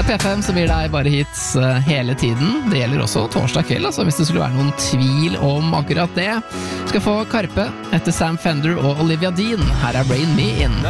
P5 så blir det bare hits hele tiden. Det gjelder også torsdag kveld, altså, hvis det skulle være noen tvil om akkurat det. Skal få Karpe etter Sam Fender og Olivia Dean. Her er Rain Me In.